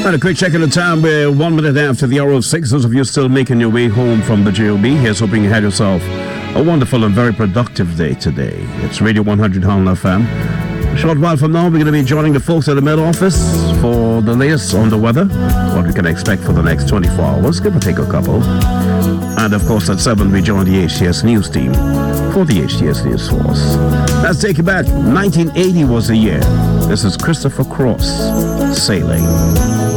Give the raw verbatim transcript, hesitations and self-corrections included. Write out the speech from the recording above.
And a quick check of the time. We're one minute after the hour of six. Those of you still making your way home from the J O B, here's hoping you had yourself a wonderful and very productive day today. It's Radio one hundred Honda F M. A short while from now, we're going to be joining the folks at the Met Office for the latest on the weather, what we can expect for the next twenty-four hours, give or take a couple. And of course, at seven, we join the H T S News team for the H T S News Force. Let's take it back. nineteen eighty was the year. This is Christopher Cross, Sailing.